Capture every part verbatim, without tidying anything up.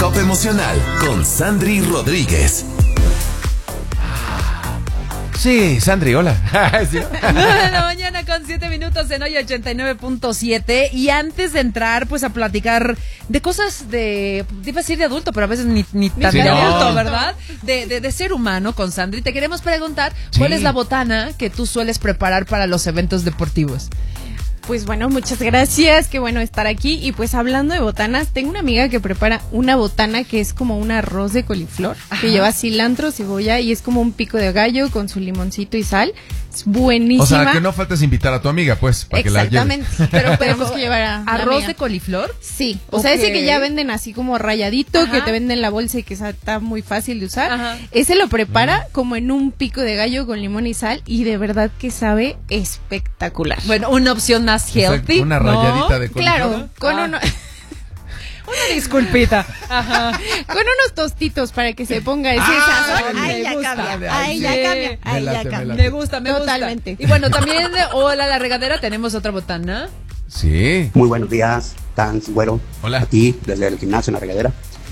Check-up emocional con Sandry Rodríguez. Sí, Sandry, hola. ¿Sí? nueve de la mañana con siete minutos en hoy ochenta y nueve punto siete. Y antes de entrar, pues a platicar de cosas de, iba a decir de adulto, pero a veces ni, ni tan Sí, de no. adulto, ¿verdad? De, de, de ser humano con Sandry. Te queremos preguntar, Sí. ¿cuál es la botana que tú sueles preparar para los eventos deportivos? Pues bueno, muchas gracias, qué bueno estar aquí. Y pues hablando de botanas, tengo una amiga que prepara una botana que es como un arroz de coliflor, Ajá. que lleva cilantro, cebolla y es como un pico de gallo con su limoncito y sal. Es buenísima. O sea, que no faltes invitar a tu amiga, pues, para que la lleve. Exactamente, pero tenemos que llevar a la ¿Arroz amiga. de coliflor? Sí, o sea, ese Ok. que ya venden así como rayadito, Ajá. que te venden la bolsa y que está muy fácil de usar. Ajá. Ese lo prepara como en un pico de gallo con limón y sal y de verdad que sabe espectacular. Bueno, una opción más healthy, Una ¿no? rayadita de coliflor. Claro, con Ah. uno... Una disculpita. Ajá. Con unos tostitos para que se ponga ese Ah, sazón. me Ahí ya gusta. cambia. Ahí Sí. ya cambia. Me Ahí late, ya me cambia. late. Me gusta, me Totalmente. gusta. Y bueno, también, hola, la regadera, tenemos otra botana. Sí. Muy buenos días, Tans, Güero. Hola. Aquí, desde el gimnasio en la regadera.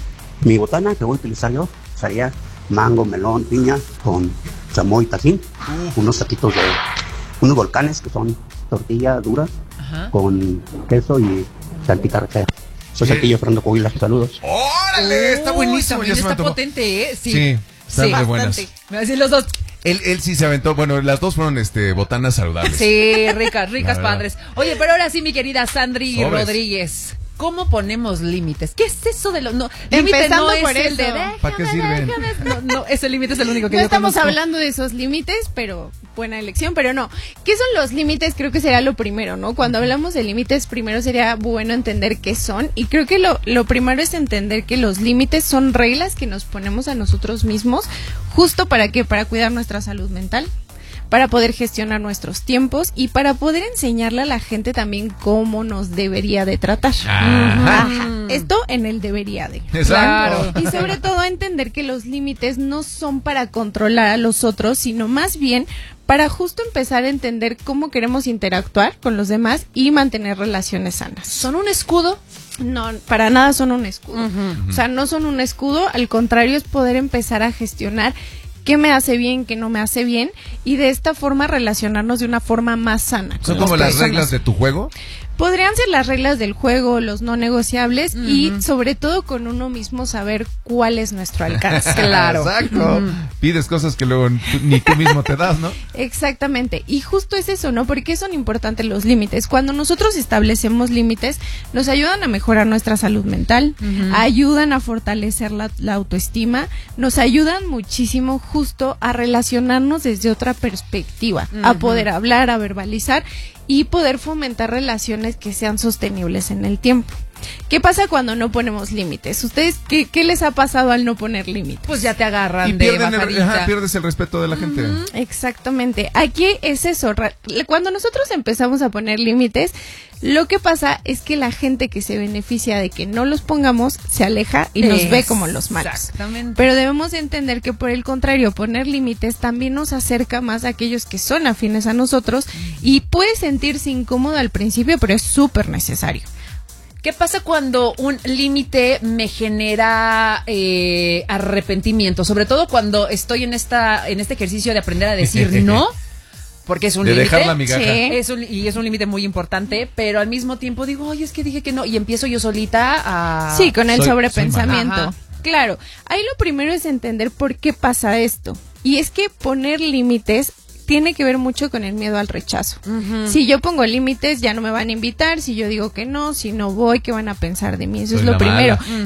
Mi botana que voy a utilizar yo sería mango, melón, piña con chamoy, tajín. Unos taquitos de unos volcanes que son tortilla dura Ajá. con queso y salpita rachera. Soy Sí. Saltillo, Fernando Coahuila, saludos. ¡Órale! Está Uy, buenísimo. también Ya se me está antojó. potente, ¿eh? Sí. Sí, están Sí. muy buenas. Me decir los dos. Él, él sí se aventó. Bueno, las dos fueron este, botanas saludables. Sí, ricas, ricas, La verdad. padres. Oye, pero ahora sí, mi querida Sandry Sobres. Rodríguez. ¿Cómo ponemos límites? ¿Qué es eso de los no? Límite Empezando no es por el de eso. déjame, ¿Para qué sirven? déjame. No, no, ese límite es el único que No yo estamos conozco. hablando de esos límites, pero buena elección, pero no. ¿Qué son los límites? Creo que sería lo primero, ¿no? Cuando hablamos de límites, primero sería bueno entender qué son. Y creo que lo, lo primero es entender que los límites son reglas que nos ponemos a nosotros mismos, justo para qué, para cuidar nuestra salud mental, para poder gestionar nuestros tiempos y para poder enseñarle a la gente también cómo nos debería de tratar. Ajá. Ajá. Esto en el debería de. Exacto. Y sobre todo entender que los límites no son para controlar a los otros, sino más bien para justo empezar a entender cómo queremos interactuar con los demás y mantener relaciones sanas. ¿Son un escudo? No, para nada son un escudo. O sea, no son un escudo, al contrario es poder empezar a gestionar qué me hace bien, qué no me hace bien y de esta forma relacionarnos de una forma más sana. ¿Son con como las personas. reglas de tu juego? Podrían ser las reglas del juego, los no negociables Ujú. y sobre todo con uno mismo saber cuál es nuestro alcance. Claro. Exacto. Pides cosas que luego tú- ni tú mismo te das, ¿no? Exactamente. Y justo es eso, ¿no? ¿Por qué son importantes los límites? Cuando nosotros establecemos límites, nos ayudan a mejorar nuestra salud mental, Ujú. ayudan a fortalecer la, la autoestima, nos ayudan muchísimo justo a relacionarnos desde otra perspectiva, a Ujú. poder hablar, a verbalizar y poder fomentar relaciones que sean sostenibles en el tiempo. ¿Qué pasa cuando no ponemos límites? ¿Ustedes qué, qué les ha pasado al no poner límites? Pues ya te agarran Y de pierden el, bajadita. ajá, pierdes el respeto de la gente. Exactamente. Aquí es eso. ra- Cuando nosotros empezamos a poner límites, lo que pasa es que la gente que se beneficia de que no los pongamos se aleja y nos ve como los malos. Exactamente. Pero debemos de entender que por el contrario, poner límites también nos acerca más a aquellos que son afines a nosotros y puede sentirse incómodo al principio, pero es súper necesario. ¿Qué pasa cuando un límite me genera eh, arrepentimiento? Sobre todo cuando estoy en esta en este ejercicio de aprender a decir no, porque es un De límite. dejar la migaja. Sí. Es un, y es un límite muy importante, pero al mismo tiempo digo, oye, es que dije que no, y empiezo yo solita a... Sí, con el Soy- sobrepensamiento. soy mala. Claro, ahí lo primero es entender por qué pasa esto. Y es que poner límites tiene que ver mucho con el miedo al rechazo. Ujú. Si yo pongo límites, ya no me van a invitar. Si yo digo que no, si no voy, ¿qué van a pensar de mí? Eso Soy es lo la primero. mala.